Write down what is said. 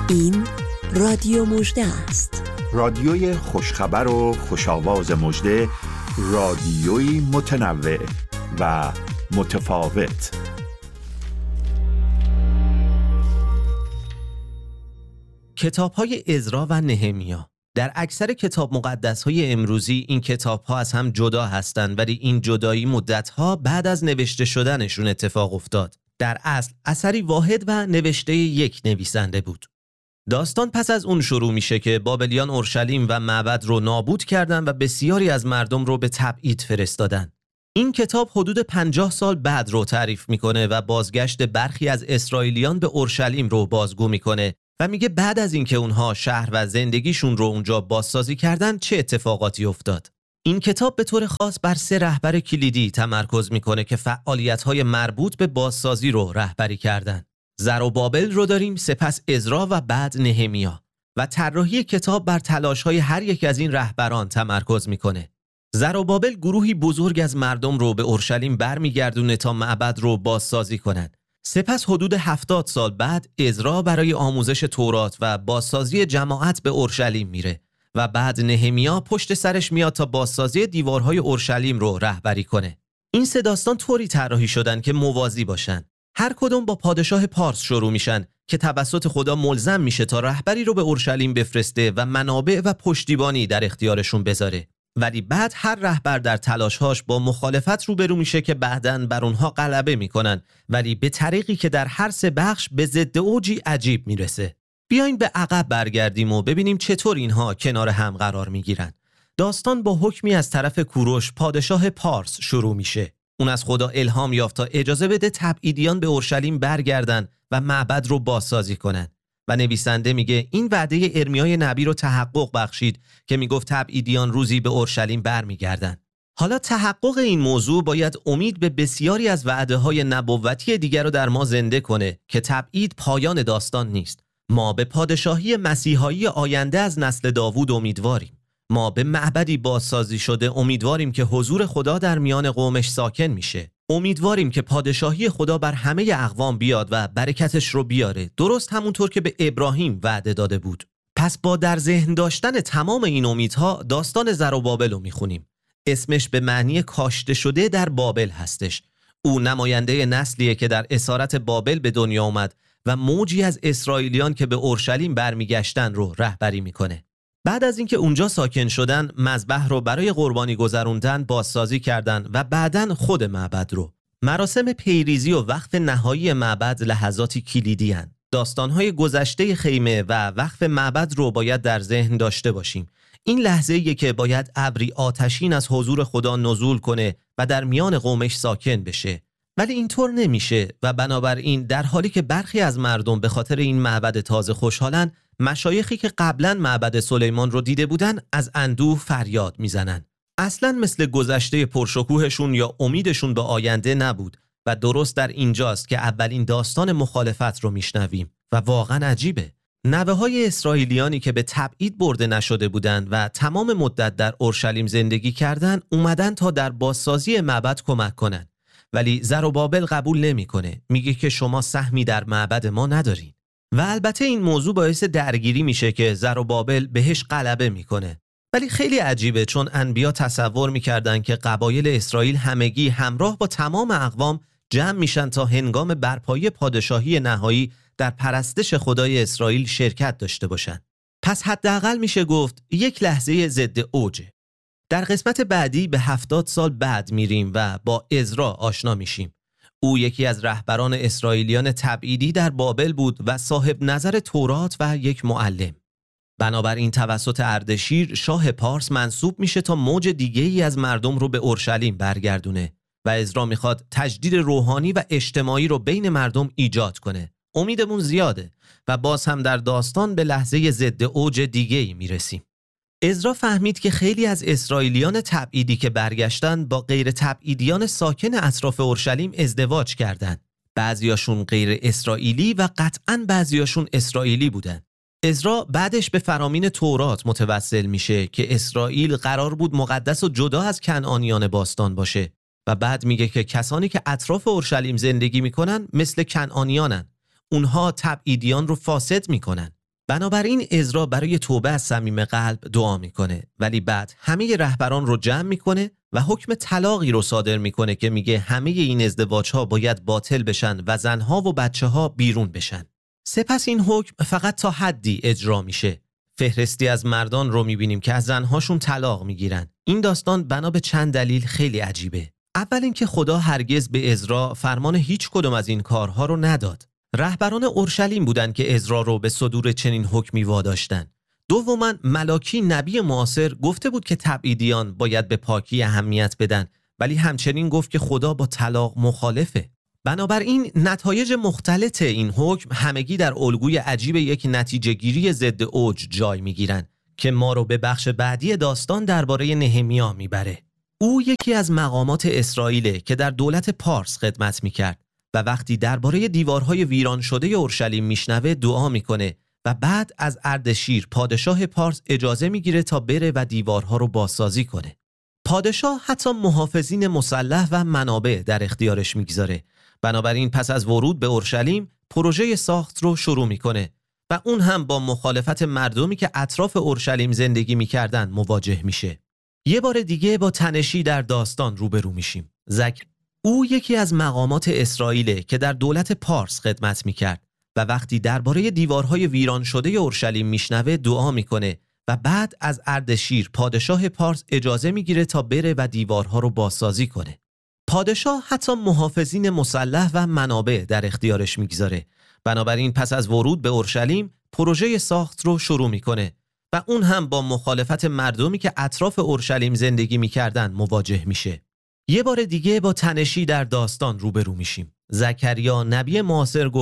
این رادیو مژده است. رادیوی خوشخبر و خوش‌آواز مژده، رادیویی متنوع و متفاوت. کتاب‌های عزرا و نهمیا. در اکثر کتاب مقدس‌های امروزی این کتاب‌ها از هم جدا هستند، ولی این جدایی مدت‌ها بعد از نوشته شدنشون اتفاق افتاد. در اصل اثری واحد و نوشته یک نویسنده بود. داستان پس از اون شروع میشه که بابلیان اورشلیم و معبد رو نابود کردن و بسیاری از مردم رو به تبعید فرستادن. این کتاب حدود 50 سال بعد رو تعریف میکنه و بازگشت برخی از اسرائیلیان به اورشلیم رو بازگو میکنه و میگه بعد از اینکه اونها شهر و زندگیشون رو اونجا بازسازی کردن چه اتفاقاتی افتاد. این کتاب به طور خاص بر 3 رهبر کلیدی تمرکز میکنه که فعالیت‌های مربوط به بازسازی رو رهبری کردن. زروبابل رو داریم، سپس عزرا و بعد نهمیا، و طراحی کتاب بر تلاش‌های هر یک از این رهبران تمرکز میکنه. زروبابل گروهی بزرگ از مردم رو به اورشلیم برمیگردونه تا معبد رو بازسازی کنند. سپس حدود 70 سال بعد عزرا برای آموزش تورات و بازسازی جماعت به اورشلیم میره و بعد نهمیا پشت سرش میاد تا بازسازی دیوارهای اورشلیم رو رهبری کنه. این 3 داستان طوری طراحی شدن که موازی باشن. هر کدوم با پادشاه پارس شروع میشن که توسط خدا ملزم میشه تا رهبری رو به اورشلیم بفرسته و منابع و پشتیبانی در اختیارشون بذاره. ولی بعد هر رهبر در تلاشهاش با مخالفت روبرو میشه که بعداً بر اونها غلبه میکنن، ولی به طریقی که در هر 3 بخش به ضد اوجی عجیب میرسه. بیاین به عقب برگردیم و ببینیم چطور اینها کنار هم قرار میگیرن. داستان با حکمی از طرف کوروش پادشاه پارس شروع میشه. اون از خدا الهام یافت تا اجازه بده تبعیدیان به اورشلیم برگردن و معبد رو بازسازی کنن. و نویسنده میگه این وعده ارمیای نبی رو تحقق بخشید که میگفت تبعیدیان روزی به اورشلیم برمیگردن. حالا تحقق این موضوع باید امید به بسیاری از وعده‌های نبوتی دیگر رو در ما زنده کنه که تبعید پایان داستان نیست. ما به پادشاهی مسیحایی آینده از نسل داوود امیدواریم. ما به معبدی بازسازی شده امیدواریم که حضور خدا در میان قومش ساکن میشه. امیدواریم که پادشاهی خدا بر همه اقوام بیاد و برکتش رو بیاره، درست همونطور که به ابراهیم وعده داده بود. پس با در ذهن داشتن تمام این امیدها داستان زروبابل رو میخونیم. اسمش به معنی کاشته شده در بابل هستش. او نماینده نسلیه که در اسارت بابل به دنیا اومد و موجی از اسرائیلیان که به اورشلیم برمیگشتن رو رهبری میکنه. بعد از اینکه اونجا ساکن شدن، مذبح رو برای قربانی گذروندن بازسازی کردن و بعداً خود معبد رو. مراسم پیریزی و وقف نهایی معبد لحظاتی کلیدی هستند. داستان‌های گذشته خیمه و وقف معبد رو باید در ذهن داشته باشیم. این لحظه‌ایه که باید ابری آتشین از حضور خدا نزول کنه و در میان قومش ساکن بشه. ولی اینطور نمیشه و بنابراین در حالی که برخی از مردم به خاطر این معبد تازه خوشحالن، مشایخی که قبلا معبد سلیمان رو دیده بودن از اندوه فریاد میزنن. اصلا مثل گذشته پرشکوهشون یا امیدشون به آینده نبود و درست در اینجاست که اولین داستان مخالفت رو میشنویم و واقعا عجیبه. نوه‌های اسرائیلیانی که به تبعید برده نشده بودند و تمام مدت در اورشلیم زندگی کردن اومدن تا در بازسازی معبد کمک کنن. ولی زروبابل قبول نمیکنه. میگه که شما سهمی در معبد ما ندارین. و البته این موضوع باعث درگیری میشه که زروبابل بهش غلبه میکنه. ولی خیلی عجیبه، چون انبیا تصور میکردن که قبایل اسرائیل همگی همراه با تمام اقوام جمع میشن تا هنگام برپایی پادشاهی نهایی در پرستش خدای اسرائیل شرکت داشته باشن. پس حداقل میشه گفت یک لحظه ضد اوجه. در قسمت بعدی به 70 سال بعد میریم و با عزرا آشنا میشیم. او یکی از رهبران اسرائیلیان تبعیدی در بابل بود و صاحب نظر تورات و یک معلم. بنابراین توسط اردشیر شاه پارس منصوب میشه تا موج دیگه‌ای از مردم رو به اورشلیم برگردونه و عزرا میخواد تجدید روحانی و اجتماعی رو بین مردم ایجاد کنه. امیدمون زیاده و باز هم در داستان به لحظه ضد اوج دیگه‌ای میرسیم. عزرا فهمید که خیلی از اسرائیلیان تبعیدی که برگشتن با غیر تبعیدیان ساکن اطراف اورشلیم ازدواج کردند. بعضیاشون غیر اسرائیلی و قطعاً بعضیاشون اسرائیلی بودن. عزرا بعدش به فرامین تورات متوسل میشه که اسرائیل قرار بود مقدس و جدا از کنعانیان باستان باشه و بعد میگه که کسانی که اطراف اورشلیم زندگی میکنن مثل کنعانیانن. اونها تبعیدیان رو فاسد میکنن. بنابراین عزرا برای توبه از صمیم قلب دعا میکنه، ولی بعد همه رهبران رو جمع میکنه و حکم طلاقی رو صادر میکنه که میگه همه این ازدواج‌ها باید باطل بشن و زنها و بچه‌ها بیرون بشن. سپس این حکم فقط تا حدی اجرا میشه. فهرستی از مردان رو میبینیم که از زنهاشون طلاق میگیرن. این داستان بنا به چند دلیل خیلی عجیبه. اول اینکه خدا هرگز به عزرا فرمان هیچ کدوم از این کارها رو نداد. رهبران اورشلیم بودن که عزرا رو به صدور چنین حکمی واداشتن. دوماً ملاکی نبی معاصر گفته بود که تبعیدیان باید به پاکی اهمیت بدن، ولی همچنین گفت که خدا با طلاق مخالفه. بنابراین نتایج مختلط این حکم همگی در الگوی عجیب یک نتیجه گیری ضد اوج جای میگیرن که ما رو به بخش بعدی داستان درباره نهمیا میبره. او یکی از مقامات اسرائیل که در دولت پارس خدمت میکرد و وقتی درباره دیوارهای ویران شده اورشلیم میشنوه دعا میکنه و بعد از اردشیر پادشاه پارس اجازه میگیره تا بره و دیوارها رو بازسازی کنه. پادشاه حتی محافظین مسلح و منابع در اختیارش میگذاره. بنابراین پس از ورود به اورشلیم پروژه ساخت رو شروع میکنه و اون هم با مخالفت مردمی که اطراف اورشلیم زندگی میکردن مواجه میشه. یه بار دیگه با تنشی در داستان روبرو میشیم. او یکی از مقامات اسرائیل که در دولت پارس خدمت میکرد و وقتی درباره دیوارهای ویران شده اورشلیم میشنوه دعا میکنه و بعد از اردشیر پادشاه پارس اجازه میگیره تا بره و دیوارها رو بازسازی کنه. پادشاه حتی محافظین مسلح و منابع در اختیارش میگذاره. بنابراین پس از ورود به اورشلیم پروژه ساخت رو شروع میکنه و اون هم با مخالفت مردمی که اطراف اورشلیم زندگی میکردن مواجه میشه. یه بار دیگه با تنشی در داستان روبرو میشیم. زکریا نبی معاصر